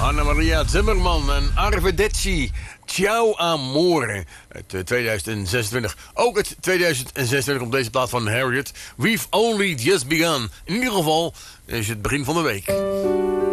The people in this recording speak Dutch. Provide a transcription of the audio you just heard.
Anna-Maria Zimmerman en Arrivederci. Ciao Amore. Het 2026. Ook het 2026 op deze plaat van Harriet. We've only just begun. In ieder geval is het begin van de week.